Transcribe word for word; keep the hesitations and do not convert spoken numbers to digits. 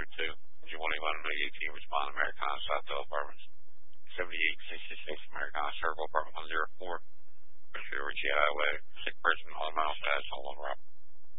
two. You want anyone to know you can respond to Americana Southfield Apartments. seventy-eight sixty-six Americana Circle, Apartment one oh four. Ritchie Highway. Sick person on the mouse, asshole on rock.